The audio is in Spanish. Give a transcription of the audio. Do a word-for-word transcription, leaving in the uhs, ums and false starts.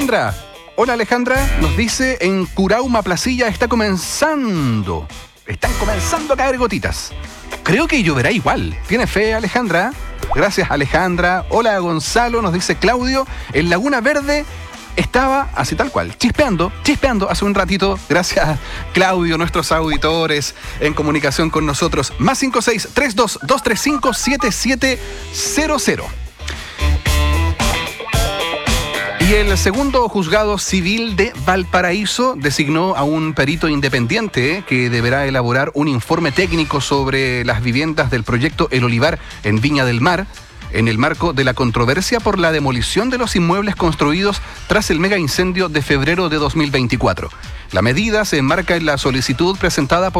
Alejandra. Hola Alejandra, nos dice en Curauma Placilla está comenzando. Están comenzando a caer gotitas. Creo que lloverá igual. ¿Tiene fe Alejandra? Gracias Alejandra. Hola Gonzalo, nos dice Claudio. En Laguna Verde estaba así tal cual, chispeando, chispeando hace un ratito. Gracias Claudio, nuestros auditores en comunicación con nosotros. Más cinco seis tres dos dos tres cinco siete siete cero cero. Y el segundo juzgado civil de Valparaíso designó a un perito independiente que deberá elaborar un informe técnico sobre las viviendas del proyecto El Olivar en Viña del Mar, en el marco de la controversia por la demolición de los inmuebles construidos tras el mega incendio de febrero de dos mil veinticuatro. La medida se enmarca en la solicitud presentada por